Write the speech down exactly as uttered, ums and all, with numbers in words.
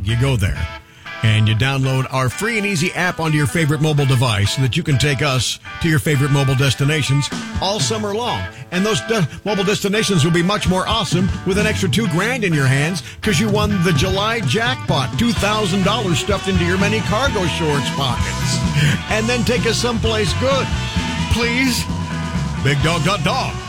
You go there and you download our free and easy app onto your favorite mobile device so that you can take us to your favorite mobile destinations all summer long. And those de- mobile destinations will be much more awesome with an extra two grand in your hands because you won the July jackpot, two thousand dollars stuffed into your many cargo shorts pockets. And then take us someplace good. Please? Big dog dot dog.